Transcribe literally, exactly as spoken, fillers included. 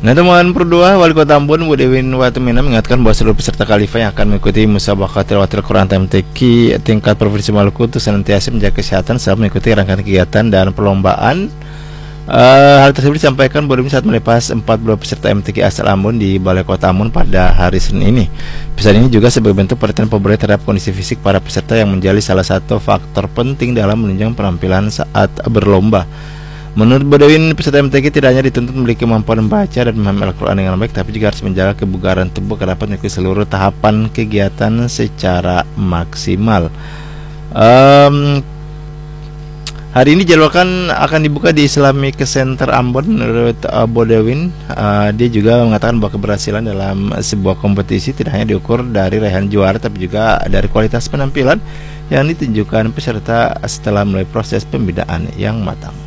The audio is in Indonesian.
Nah, teman berdua, Wali Kota Ambon Bu Dewi Watumina mengingatkan bahwa seluruh peserta Khalifah yang akan mengikuti musabaqah tilawatil Quran T M T Q tingkat Provinsi Maluku untuk senantiasa menjaga kesehatan saat mengikuti rangkaian kegiatan dan perlombaan. Uh, hal tersebut disampaikan Bu Dewi saat melepas empat puluh peserta M T Q asal Ambon di Balai Kota Ambon pada hari Senin ini. Pesan ini juga sebagai bentuk perhatian pemerintah terhadap kondisi fisik para peserta yang menjadi salah satu faktor penting dalam menunjang penampilan saat berlomba. Menurut Bodewin, peserta M T Q tidak hanya dituntut memiliki kemampuan membaca dan memahami Al-Quran dengan baik, tapi juga harus menjaga kebugaran tubuh agar dapat mengikuti seluruh tahapan kegiatan secara maksimal. Um, hari ini dijadwalkan akan dibuka di Islamic Center Ambon. Menurut uh, Bodewin, uh, dia juga mengatakan bahwa keberhasilan dalam sebuah kompetisi tidak hanya diukur dari raihan juara, tapi juga dari kualitas penampilan yang ditunjukkan peserta setelah melalui proses pembinaan yang matang.